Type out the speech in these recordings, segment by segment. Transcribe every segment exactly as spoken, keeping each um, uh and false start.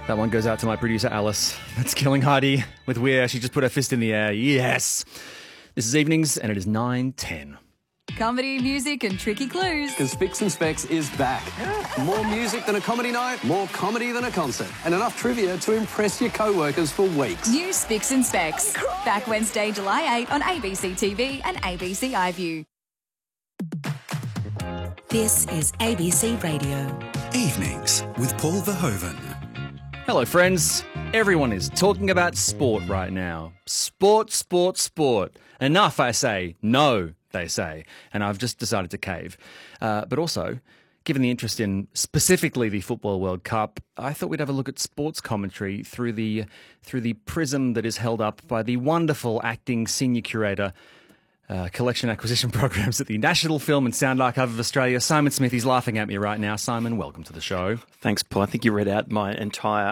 That one goes out to my producer, Alice. That's Killing Heidi with Weir. She just put her fist in the air. Yes. This is Evenings, and it is nine ten. Comedy, music and tricky clues. Because Spicks and Specs is back. More music than a comedy night, more comedy than a concert, and enough trivia to impress your co-workers for weeks. New Spicks and Specs. Back Wednesday, July eighth on A B C T V and A B C iView. This is A B C Radio. Evenings with Paul Verhoeven. Hello, friends. Everyone is talking about sport right now. Sport, sport, sport. Enough, I say. No, they say. And I've just decided to cave. Uh, but also, given the interest in specifically the Football World Cup, I thought we'd have a look at sports commentary through the through the prism that is held up by the wonderful acting senior curator, Uh, collection acquisition programs at the National Film and Sound Archive of Australia. Simon Smith, he's laughing at me right now. Simon, welcome to the show. Thanks, Paul. I think you read out my entire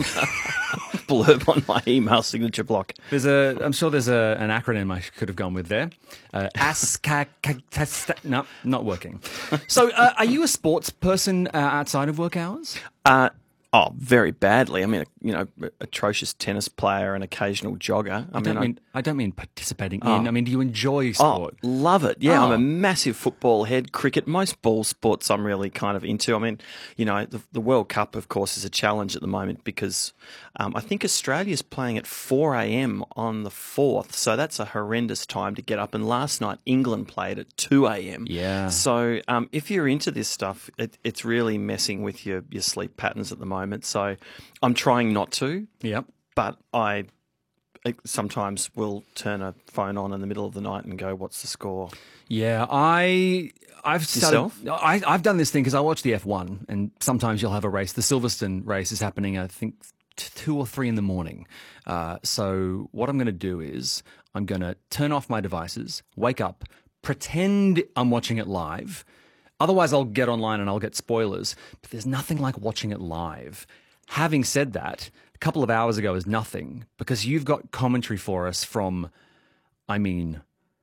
blurb on my email signature block. There's a, I'm sure there's a, an acronym I could have gone with there. Uh, ASCA, no, not working. So, uh, are you a sports person uh, outside of work hours? Uh, oh, very badly. I mean, you know, atrocious tennis player and occasional jogger. I, I don't mean, mean, I, I don't mean participating Oh. in. I mean, do you enjoy sport? Oh, love it. Yeah, Oh. I'm a massive football head. Cricket, most ball sports I'm really kind of into. I mean, you know, the, the World Cup, of course, is a challenge at the moment because um, I think Australia's playing at four a.m. on the fourth, so that's a horrendous time to get up. And last night, England played at two a.m. Yeah. So um, if you're into this stuff, it, it's really messing with your, your sleep patterns at the moment. So I'm trying not to. Yep. But I sometimes will turn a phone on in the middle of the night and go, "What's the score?" Yeah, I, I've started, Yourself? I, I've done this thing because I watch the F one, and sometimes you'll have a race. The Silverstone race is happening, I think, t- two or three in the morning. Uh, so what I'm going to do is I'm going to turn off my devices, wake up, pretend I'm watching it live. Otherwise, I'll get online and I'll get spoilers. But there's nothing like watching it live. Having said that, a couple of hours ago is nothing because you've got commentary for us from, I mean,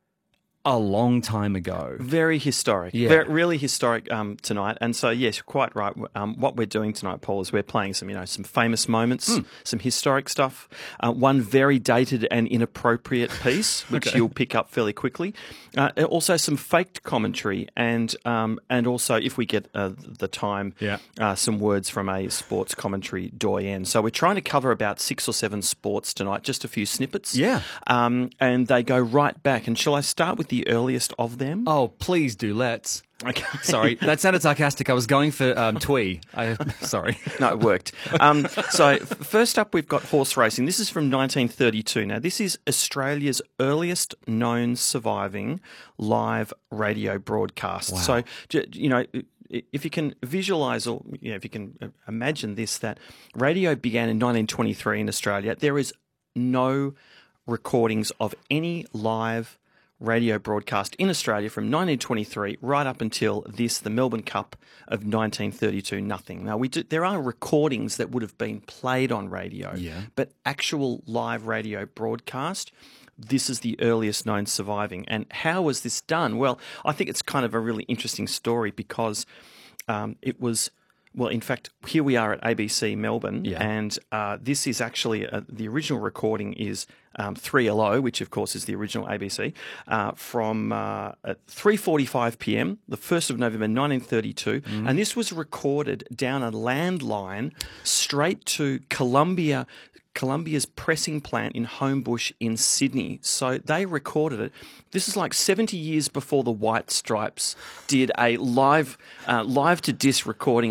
a long time ago. Very historic. Yeah. Very, really historic um, tonight. And so, yes, you're quite right. Um, what we're doing tonight, Paul, is we're playing some, you know, some famous moments, Mm. some historic stuff. Uh, one very dated and inappropriate piece, which Okay. you'll pick up fairly quickly. Uh, and also some faked commentary, and um, and also, if we get uh, the time, Yeah. uh, some words from a sports commentary doyen. So we're trying to cover about six or seven sports tonight, just a few snippets. Yeah. Um, and they go right back. And shall I start with the earliest of them? Oh, please do. Let's. Okay. Sorry, that sounded sarcastic. I was going for um, twee. I, sorry. No, it worked. Um, so f- first up, we've got horse racing. This is from nineteen thirty-two. Now, this is Australia's earliest known surviving live radio broadcast. Wow. So, j- you know, if you can visualise or you know, if you can imagine this, that radio began in nineteen twenty-three in Australia. There is no recordings of any live radio broadcast in Australia from nineteen twenty-three right up until this, the Melbourne Cup of nineteen thirty-two, nothing. Now, we do, there are recordings that would have been played on radio, Yeah. but actual live radio broadcast, this is the earliest known surviving. And how was this done? Well, I think it's kind of a really interesting story because um, it was... Well, in fact, here we are at A B C Melbourne, Yeah. and uh, this is actually uh, the original recording is um, three L O, which of course is the original A B C, uh, from uh, at three forty-five p.m. the first of November nineteen thirty-two, Mm-hmm. and this was recorded down a landline straight to Columbia. Columbia's pressing plant in Homebush in Sydney. So they recorded it. This is like seventy years before the White Stripes did a live, uh, live to disc recording